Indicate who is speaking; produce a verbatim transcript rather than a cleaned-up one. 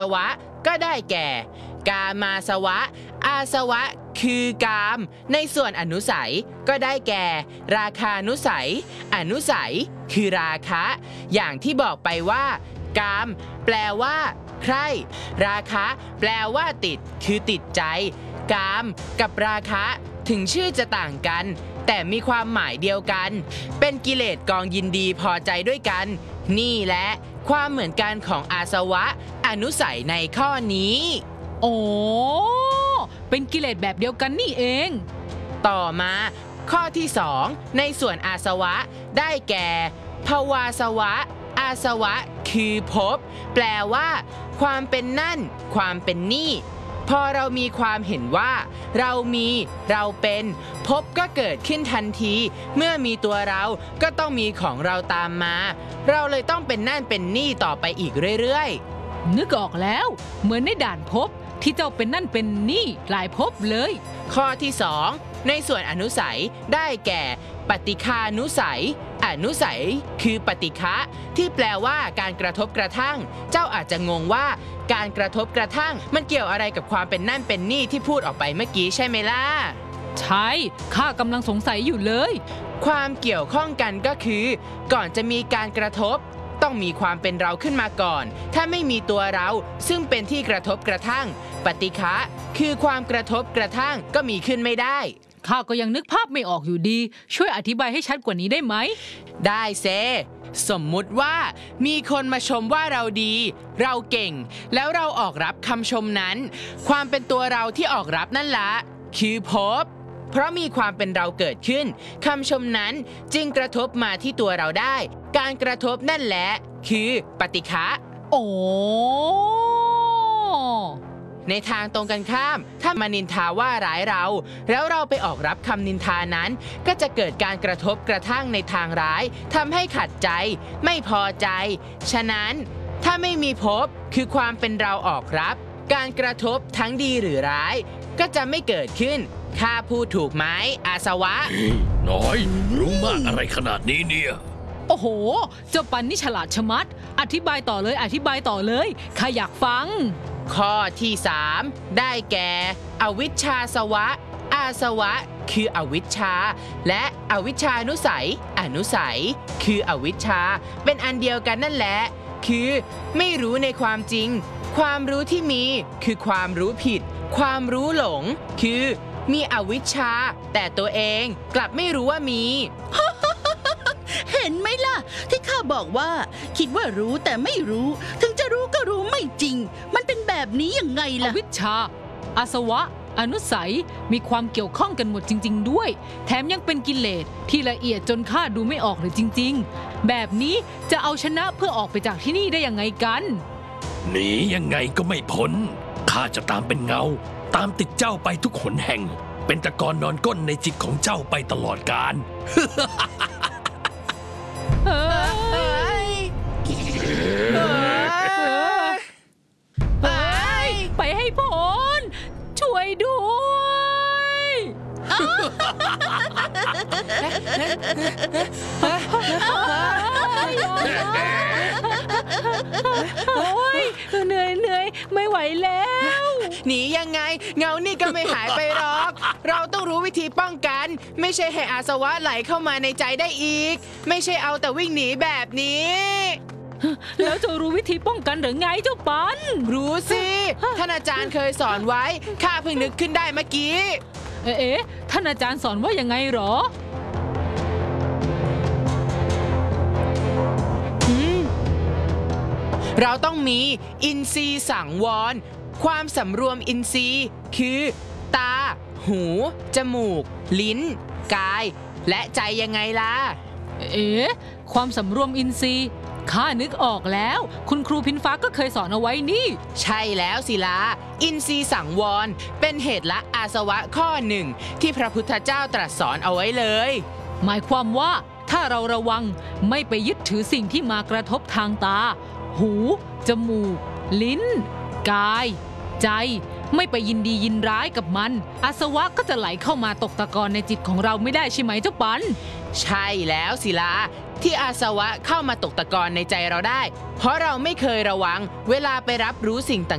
Speaker 1: วะก็ได้แก่ กามาสวะอาสวะคือกามในส่วนอนุสัยก็ได้แก่ ราคานุสัยอนุสัยคือราคะ อย่างที่บอกไปว่ากามแปลว่าใคร่ราคะแปลว่าติดคือติดใจกามกับราคะถึงชื่อจะต่างกันแต่มีความหมายเดียวกันเป็นกิเลสกองยินดีพอใจด้วยกันนี่แหละความเหมือนกันของอาสวะอนุสัยในข้อนี้
Speaker 2: โอ้เป็นกิเลสแบบเดียวกันนี่เอง
Speaker 1: ต่อมาข้อที่สองในส่วนอาสวะได้แก่ภวาสวะอาสวะคือภพแปลว่าความเป็นนั่นความเป็นนี่พอเรามีความเห็นว่าเรามีเราเป็นภพก็เกิดขึ้นทันทีเมื่อมีตัวเราก็ต้องมีของเราตามมาเราเลยต้องเป็นนั่นเป็นนี่ต่อไปอีกเรื่อย
Speaker 2: ๆนึกออกแล้วเหมือนในด่านภพที่เจ้าเป็นนั่นเป็นนี่หลายภพเลย
Speaker 1: ข้อที่สองในส่วนอนุสัยได้แก่ปฏิฆานุสัยอนุสัยคือปฏิฆะที่แปลว่าการกระทบกระทั่งเจ้าอาจจะงงว่าการกระทบกระทั่งมันเกี่ยวอะไรกับความเป็นนั่นเป็นนี่ที่พูดออกไปเมื่อกี้ใช่ไหมล่ะ
Speaker 2: ใช่ข้ากำลังสงสัยอยู่เลย
Speaker 1: ความเกี่ยวข้องกันก็คือก่อนจะมีการกระทบต้องมีความเป็นเราขึ้นมาก่อนถ้าไม่มีตัวเราซึ่งเป็นที่กระทบกระทั่งปฏิฆะคือความกระทบกระทั่งก็มีขึ้นไม่ได้
Speaker 2: ข้าก็ยังนึกภาพไม่ออกอยู่ดีช่วยอธิบายให้ชัดกว่านี้ได้ไหม
Speaker 1: ได้เซสมมุติว่ามีคนมาชมว่าเราดีเราเก่งแล้วเราออกรับคำชมนั้นความเป็นตัวเราที่ออกรับนั่นละคือภพเพราะมีความเป็นเราเกิดขึ้นคำชมนั้นจึงกระทบมาที่ตัวเราได้การกระทบนั่นแหละคือปฏิฆะ
Speaker 2: โอ้
Speaker 1: ในทางตรงกันข้ามถ้ามานินทาว่าร้ายเราแล้วเราไปออกรับคำนินทานั้นก็จะเกิดการกระทบกระทั่งในทางร้ายทำให้ขัดใจไม่พอใจฉะนั้นถ้าไม่มีภพคือความเป็นเราออกรับการกระทบทั้งดีหรือร้ายก็จะไม่เกิดขึ้นข้าพูดถูกไหมอาสวะ
Speaker 3: น้อยรู้มากอะไรขนาดนี้เนี่ย
Speaker 2: โอ้โหเจ้าปันนี่ฉลาดชะมัดอธิบายต่อเลยอธิบายต่อเลยข้าอยากฟัง
Speaker 1: ข้อที่สามได้แก่อวิชชาสวะอาสวะคืออวิชชาและอวิชชานุสัยอนุสัยคืออวิชชาเป็นอันเดียวกันนั่นแหละคือไม่รู้ในความจริงความรู้ที่มีคือความรู้ผิดความรู้หลงคือมีอวิชชาแต่ตัวเองกลับไม่รู้ว่ามี
Speaker 4: เห็นไหมล่ะที่ข้าบอกว่าคิดว่ารู้แต่ไม่รู้ถึงจะรู้ก็รู้ไม่จริงมันเป็นแบบนี้ยังไงล่ะ
Speaker 2: อวิชชาอาสวะอนุสัยมีความเกี่ยวข้องกันหมดจริงๆด้วยแถมยังเป็นกิเลสที่ละเอียดจนข้าดูไม่ออกเลยจริงๆแบบนี้จะเอาชนะเพื่อออกไปจากที่นี่ได้ยังไงกัน
Speaker 3: หนียังไงก็ไม่พ้นข้าจะตามเป็นเงาตามติดเจ้าไปทุกหนแห่งเป็นตะกอนนอนก้นในจิตของเจ้าไปตลอดกาล
Speaker 2: ไปให้พ้นช่วยด้วยโอ้ยเหนื่อยเหนื่อยไม่ไหวแล้ว
Speaker 1: หนียังไงเงานี่ก็ไม่หายไปหรอกเราต้องรู้วิธีป้องกันไม่ใช่ให้อาสวะไหลเข้ามาในใจได้อีกไม่ใช่เอาแต่วิ่งหนีแบบนี้
Speaker 2: แล้วจะรู้วิธีป้องกันหรือไงเจ้าปัน
Speaker 1: รู้สิท่านอาจารย์เคยสอนไว้ข้าเพิ่งนึกขึ้นได้เมื่อกี้
Speaker 2: เอ๊ะท่านอาจารย์สอนว่ายังไงหรอ
Speaker 1: เราต้องมีอินทรีย์สังวรความสำรวมอินทรีย์คือตาหูจมูกลิ้นกายและใจยังไงล่ะ
Speaker 2: เอ๊ะความสำรวมอินทรีย์ข้านึกออกแล้วคุณครูพินฟ้าก็เคยสอนเอาไว้นี่
Speaker 1: ใช่แล้วศิลาอินทรีย์สังวรเป็นเหตุละอาสวะข้อหนึ่งที่พระพุทธเจ้าตรัสสอนเอาไว้เลย
Speaker 2: หมายความว่าถ้าเราระวังไม่ไปยึดถือสิ่งที่มากระทบทางตาหูจมูกลิ้นกายใจไม่ไปยินดียินร้ายกับมันอาสวะก็จะไหลเข้ามาตกตะกอนในจิตของเราไม่ได้ใช่ไหมเจ้าปัน
Speaker 1: ใช่แล้วศิลาที่อาสวะเข้ามาตกตะกอนในใจเราได้เพราะเราไม่เคยระวังเวลาไปรับรู้สิ่งต่าง